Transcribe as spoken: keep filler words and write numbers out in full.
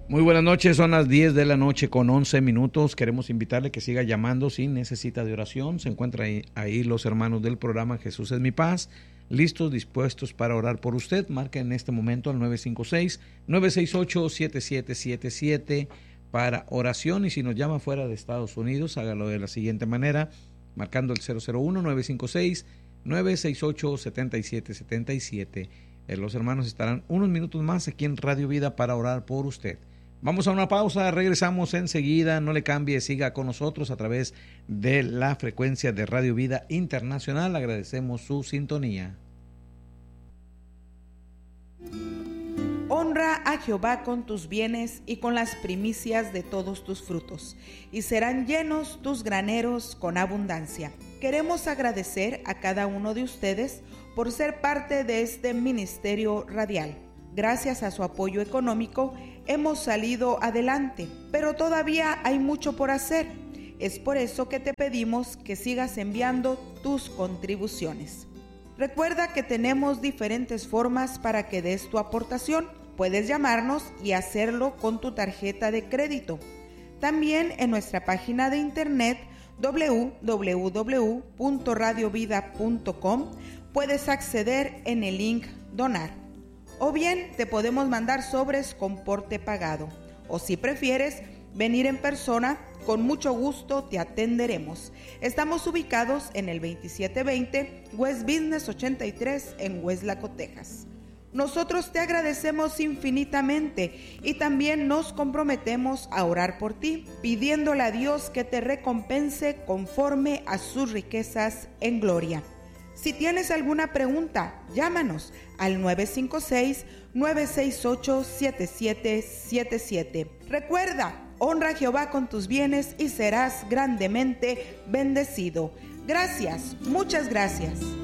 Muy buenas noches, son las diez de la noche con once minutos. Queremos invitarle que siga llamando si necesita de oración. Se encuentran ahí, ahí los hermanos del programa Jesús es mi paz, listos, dispuestos para orar por usted. Marque en este momento al nueve cinco seis, nueve seis ocho, siete siete siete siete para oración. Y si nos llama fuera de Estados Unidos, hágalo de la siguiente manera, marcando el cero cero uno, nueve cinco seis, nueve seis ocho, siete siete siete siete. Eh, los hermanos estarán unos minutos más aquí en Radio Vida para orar por usted. Vamos a una pausa, regresamos enseguida, no le cambie, siga con nosotros a través de la frecuencia de Radio Vida Internacional. Agradecemos su sintonía. Honra a Jehová con tus bienes y con las primicias de todos tus frutos, y serán llenos tus graneros con abundancia. Queremos agradecer a cada uno de ustedes por ser parte de este ministerio radial. Gracias a su apoyo económico hemos salido adelante, pero todavía hay mucho por hacer. Es por eso que te pedimos que sigas enviando tus contribuciones. Recuerda que tenemos diferentes formas para que des tu aportación. Puedes llamarnos y hacerlo con tu tarjeta de crédito. También en nuestra página de internet doble u doble u doble u punto radio vida punto com puedes acceder en el link Donar. O bien te podemos mandar sobres con porte pagado. O si prefieres venir en persona, con mucho gusto te atenderemos. Estamos ubicados en el veintisiete veinte West Business ochenta y tres en Weslaco, Texas. Nosotros te agradecemos infinitamente y también nos comprometemos a orar por ti, pidiéndole a Dios que te recompense conforme a sus riquezas en gloria. Si tienes alguna pregunta, llámanos al nueve cinco seis, nueve seis ocho, siete siete siete siete. Recuerda, honra a Jehová con tus bienes y serás grandemente bendecido. Gracias, muchas gracias.